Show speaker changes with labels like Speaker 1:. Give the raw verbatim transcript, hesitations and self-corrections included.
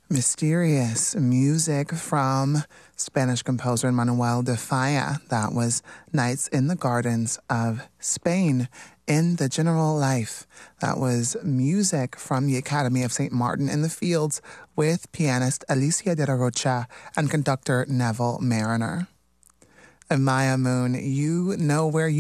Speaker 1: Mysterious music from Spanish composer Manuel de Falla. That was Nights in the Gardens of Spain. In the General Life, that was music from the Academy of Saint Martin in the Fields with pianist Alicia de la Rocha and conductor Neville Mariner. And Maya Moon, you know where you